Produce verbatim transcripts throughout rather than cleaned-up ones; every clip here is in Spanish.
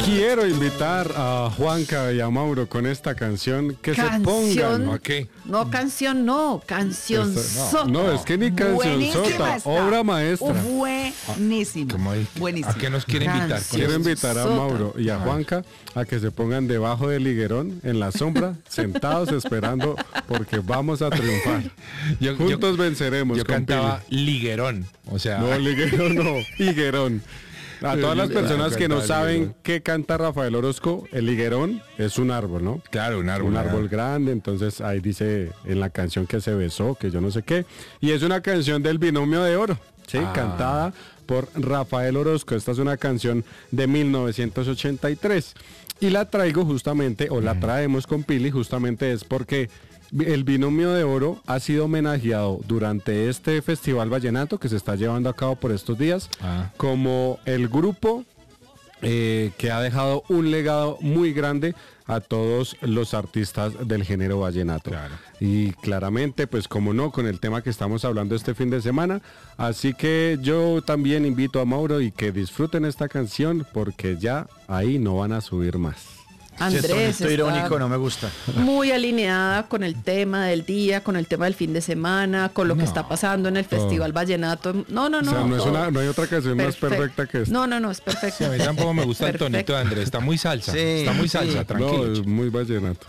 Quiero invitar a Juanca y a Mauro con esta canción que Canción, se pongan. ¿no? ¿Qué? No canción, no, canción Esta- sota. No, es que ni canción Buenísima sota, está. obra maestra. Buenísima. ¿Cómo hay- Buenísima. ¿A qué nos quiere invitar? Canción. Quiero invitar a Sota. Mauro y a Juanca a que se pongan debajo del higuerón, en la sombra, sentados esperando, porque vamos a triunfar. Yo- Juntos yo- venceremos. Yo con cantaba Pili. liguerón, o sea, No, liguerón no, higuerón. A todas las personas que no saben qué canta Rafael Orozco, el higuerón es un árbol, ¿no? claro, un árbol. Un árbol grande, entonces ahí dice en la canción que se besó, que yo no sé qué, y es una canción del Binomio de Oro, ¿sí? Ah. Cantada por Rafael Orozco. Esta es una canción de mil novecientos ochenta y tres y la traigo justamente, o la traemos con Pili, justamente es porque el Binomio de Oro ha sido homenajeado durante este Festival Vallenato que se está llevando a cabo por estos días Ah. como el grupo eh, que ha dejado un legado muy grande a todos los artistas del género vallenato. Claro. Y claramente, pues como no, con el tema que estamos hablando este fin de semana. Así que yo también invito a Mauro y que disfruten esta canción porque ya ahí no van a subir más. Andrés Esto está irónico no me gusta. muy alineada con el tema del día, con el tema del fin de semana, con lo que está pasando en el Festival Vallenato. No, no, no. o sea, no, es todo. una, no hay otra canción más Perfecto. perfecta que esta. No, no, no, es perfecto. Sí, a mí tampoco me gusta el Perfecto. tonito de Andrés, está muy salsa, Sí, está muy salsa, sí. tranquilo. No, es muy vallenato.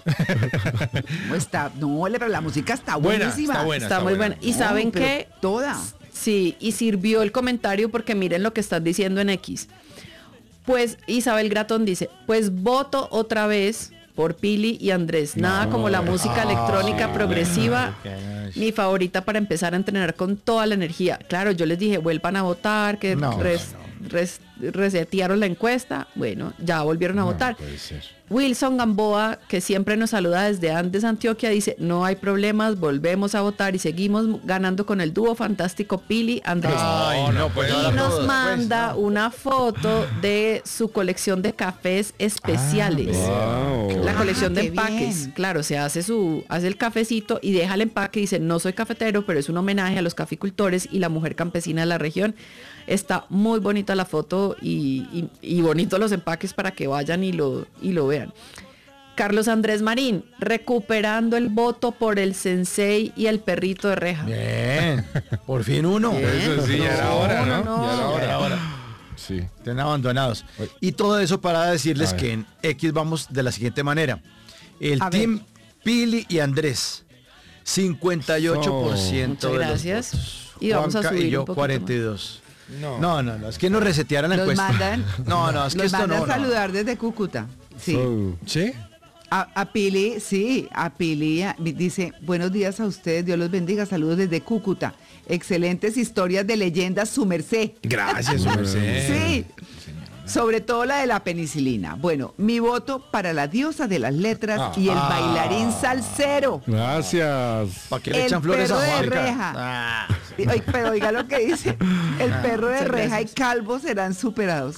No está, no, pero la música está Buena, buenísima. está buena. Está muy buena. ¿Y No, saben pero qué? Toda. Sí, y sirvió el comentario porque miren lo que están diciendo en X. Pues Isabel Gratón dice, pues voto otra vez por Pili y Andrés. Nada como la música electrónica progresiva, mi favorita para empezar a entrenar con toda la energía. Claro, yo les dije, vuelvan a votar, que No, res- res- resetearon la encuesta. Bueno, ya volvieron a votar. puede ser. Wilson Gamboa, que siempre nos saluda desde Andes, Antioquia, dice, no hay problemas, volvemos a votar y seguimos ganando con el dúo fantástico Pili Andrés. Ay, no, pues Y ahora nos todo, manda pues, no. una foto de su colección de cafés especiales. Wow. La Ah, colección de qué empaques. bien. Claro, se hace su, hace el cafecito y deja el empaque y dice, no soy cafetero, pero es un homenaje a los caficultores y la mujer campesina de la región. Está muy bonita la foto y, y, y bonitos los empaques para que vayan y lo, y lo vean. Carlos Andrés Marín, recuperando el voto por el sensei y el perrito de reja. Bien, por fin uno. Bien. Eso sí, ya era hora, ¿no? No, no, Ya era no. hora. Ya era hora. Sí. Estén abandonados. Y todo eso para decirles A ver. que en X vamos de la siguiente manera. El A team Pili y Andrés, cincuenta y ocho por ciento Muchas de los gracias. votos. Y vamos a Juanca subir y yo un poquito cuarenta y dos. No. No, no, no, es que nos resetearon la Los encuesta. mandan, No, no, es que los esto mandan no, no. saludar desde Cúcuta. Sí. So, ¿Sí? A, a Pili, sí, a Pili a- dice, buenos días a ustedes, Dios los bendiga, saludos desde Cúcuta. Excelentes historias de leyendas, su merced. Gracias, su merced. Sí, sobre todo la de la penicilina. Bueno, mi voto para la diosa de las letras Ah. y el bailarín salsero. gracias. ¿Para qué le El echan flores a perro de Juanca? reja. Ah. Y- oye, pero oiga lo que dice, el perro de muchas reja gracias. y calvo serán superados.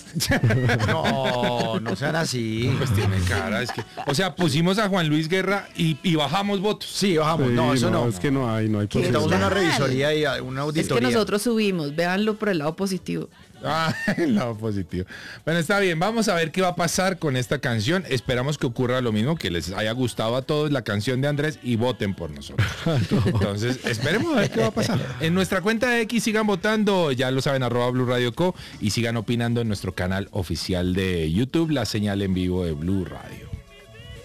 No, no sean así. Pues tiene cara, es que, o sea, pusimos a Juan Luis Guerra y, y bajamos votos. Sí, bajamos. Sí, no, eso no. Es que no hay, no hay ¿Qué Necesitamos posibilidad. una tal? revisoría y a- una Es auditoría. que nosotros subimos, véanlo por el lado positivo. Ah, el lado positivo. Bueno, está bien, vamos a ver qué va a pasar con esta canción. Esperamos que ocurra lo mismo, que les haya gustado a todos la canción de Andrés y voten por nosotros. Entonces, esperemos a ver qué va a pasar. En nuestra cuenta de X sigan votando, ya lo saben, arroba Blue Radio Co, y sigan opinando en nuestro canal oficial de YouTube, la señal en vivo de Blue Radio.